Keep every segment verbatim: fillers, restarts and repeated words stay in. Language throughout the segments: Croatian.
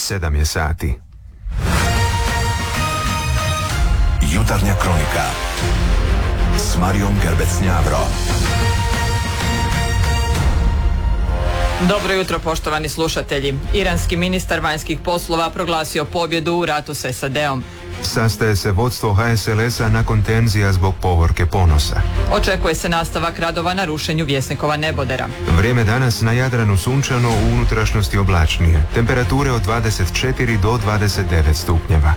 sedam je sati. Jutarnja kronika s Marijom Gerbec-Njavro. Dobro jutro, poštovani slušatelji. Iranski ministar vanjskih poslova proglasio pobjedu u ratu s S A D-om. Sastaje se vodstvo H S L S-a nakon tenzija zbog povorke Ponosa. Očekuje se nastavak radova na rušenju Vjesnikova nebodera. Vrijeme danas na Jadranu sunčano, u unutrašnjosti oblačnije. Temperature od dvadeset četiri do dvadeset devet stupnjeva.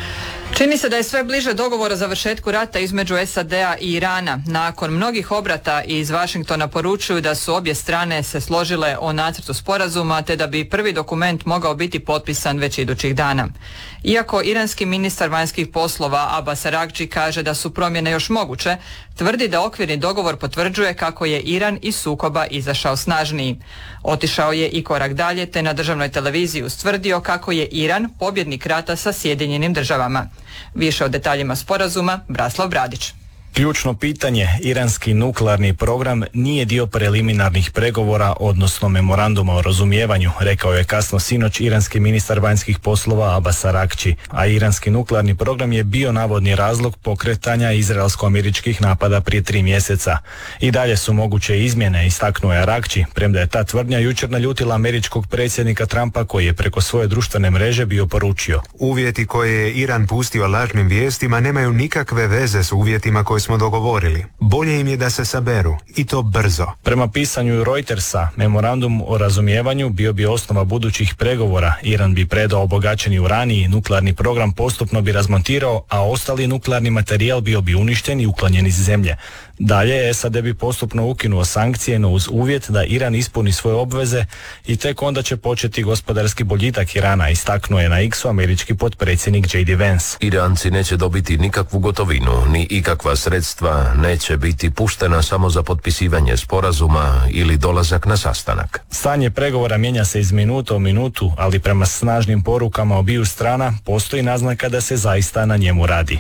Čini se da je sve bliže dogovor o završetku rata između S A D-a i Irana. Nakon mnogih obrata iz Washingtona poručuju da su obje strane se složile o nacrtu sporazuma, te da bi prvi dokument mogao biti potpisan već idućih dana. Iako iranski ministar vanjskih poslova Abbas Araghchi kaže da su promjene još moguće, tvrdi da okvirni dogovor potvrđuje kako je Iran iz sukoba izašao snažniji. Otišao je i korak dalje, te na državnoj televiziji ustvrdio kako je Iran pobjednik rata sa Sjedinjenim državama. Više o detaljima sporazuma Braslav Bradić. Ključno pitanje, iranski nuklearni program nije dio preliminarnih pregovora, odnosno memoranduma o razumijevanju, rekao je kasno sinoć iranski ministar vanjskih poslova Abbas Araghchi, a iranski nuklearni program je bio navodni razlog pokretanja izraelsko-američkih napada prije tri mjeseca. I dalje su moguće izmjene, istaknuo je Araghchi, premda je ta tvrdnja jučer naljutila američkog predsjednika Trumpa, koji je preko svoje društvene mreže bio poručio: Uvjeti koje je Iran pustio lažnim vijestima nemaju nikakve veze s uvjetima koje smo dogovorili. Bolje im je da se saberu, i to brzo. Prema pisanju Reutersa, memorandum o razumijevanju bio bi osnova budućih pregovora. Iran bi predao obogaćeni uranij, nuklearni program postupno bi razmontirao, a ostali nuklearni materijal bio bi uništen i uklonjen iz zemlje. Dalje, S A D bi postupno ukinuo sankcije, no uz uvjet da Iran ispuni svoje obveze i tek onda će početi gospodarski boljitak Irana, istaknuo je na X-u američki potpredsjednik J D Vance. Iranci neće dobiti nikakvu gotovinu, ni ikakva sredstva, neće biti puštena samo za potpisivanje sporazuma ili dolazak na sastanak. Stanje pregovora mijenja se iz minuta u minutu, ali prema snažnim porukama obiju strana postoji naznaka da se zaista na njemu radi.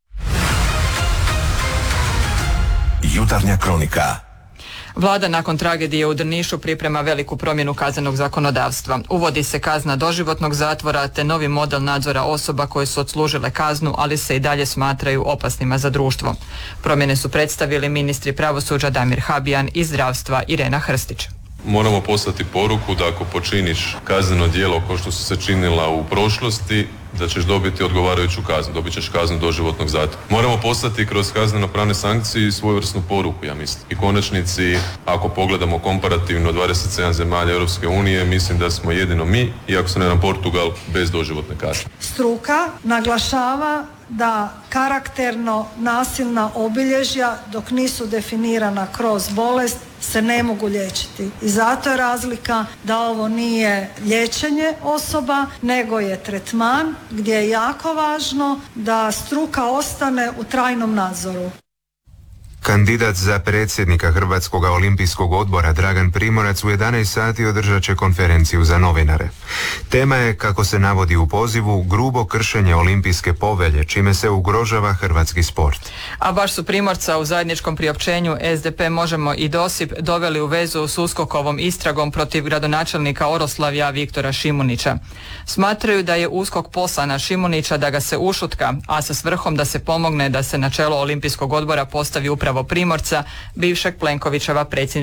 Jutarnja kronika. Vlada nakon tragedije u Drnišu priprema veliku promjenu kaznenog zakonodavstva. Uvodi se kazna doživotnog zatvora te novi model nadzora osoba koje su odslužile kaznu, ali se i dalje smatraju opasnima za društvo. Promjene su predstavili ministri pravosuđa Damir Habijan i zdravstva Irena Hrstić. Moramo poslati poruku da ako počiniš kazneno djelo kao što su se činila u prošlosti, da ćeš dobiti odgovarajuću kaznu, dobit ćeš kaznu doživotnog zatvora. Moramo poslati kroz kazneno-pravne sankcije svojevrsnu poruku, ja mislim. I konačnici, ako pogledamo komparativno dvadeset sedam zemalja Europske unije, mislim da smo jedino mi, iako se ne nam Portugal, bez doživotne kazne. Struka naglašava da karakterno nasilna obilježja, dok nisu definirana kroz bolest, se ne mogu liječiti. I zato je razlika da ovo nije liječenje osoba, nego je tretman, gdje je jako važno da struka ostane u trajnom nadzoru. Kandidat za predsjednika Hrvatskog olimpijskog odbora Dragan Primorac u jedanaest sati održat će konferenciju za novinare. Tema je, kako se navodi u pozivu, grubo kršenje olimpijske povelje, čime se ugrožava hrvatski sport. A baš su Primorca u zajedničkom priopćenju S D P, Možemo i Dosip doveli u vezu s USKOK-ovom istragom protiv gradonačelnika Oroslavlja Viktora Šimunića. Smatraju da je USKOK posla na Šimunića da ga se ušutka, a sa svrhom da se pomogne da se na čelo olimpijskog odbora postavi upravo Primorca, bivšeg Plenkovićeva predsjednika